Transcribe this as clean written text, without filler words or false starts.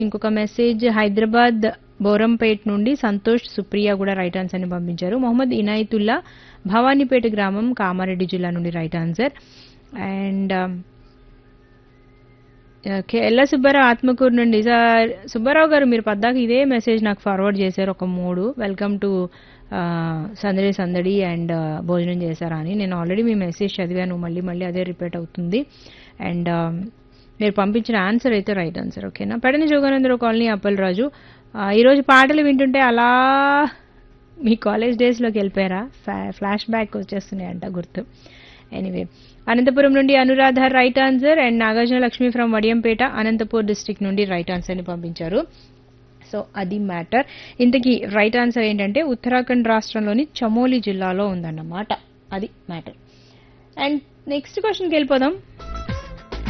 ఇంకొక మెసేజ్ హైదరాబాద్ బోరంపేట్ నుండి సంతోష్ సుప్రియ కూడా రైట్ ఆన్సర్ ని పంపించారు. మొహమ్మద్ ఇనాయతుల్లా భవానీపేట గ్రామం కామారెడ్డి జిల్లా నుండి రైట్ ఆన్సర్. అండ్ ఎల్ల సుబ్బారావు ఆత్మకూరు నుండి సార్ సుబ్బారావు గారు మీరు పద్దాక ఇదే మెసేజ్ నాకు ఫార్వర్డ్ చేశారు ఒక 3 వెల్కమ్ టు సందడి సందడి అండ్ భోజనం చేశారా అని. నేను ఆల్రెడీ మీ మెసేజ్ చదివాను, మళ్ళీ మళ్ళీ అదే రిపీట్ అవుతుంది. అండ్ మీరు పంపించిన ఆన్సర్ అయితే రైట్ ఆన్సర్. ఓకేనా. పెడని జోగానందరావు కాలనీ అప్పలరాజు ఈరోజు పాటలు వింటుంటే అలా మీ కాలేజ్ డేస్లోకి వెళ్ళిపోయారా, ఫ్లాష్ బ్యాక్ వచ్చేస్తున్నాయంట గుర్తు. ఎనీవే అనంతపురం నుండి Anuradha right answer. And Nagarjuna Lakshmi from Vadiyampeta Anantapur district నుండి రైట్ ఆన్సర్ ని పంపించారు. సో అది మ్యాటర్. ఇంతకీ రైట్ ఆన్సర్ ఏంటంటే ఉత్తరాఖండ్ రాష్ట్రంలోని చమోలి జిల్లాలో ఉందన్నమాట. అది మ్యాటర్. అండ్ నెక్స్ట్ క్వశ్చన్కి వెళ్ళిపోదాం.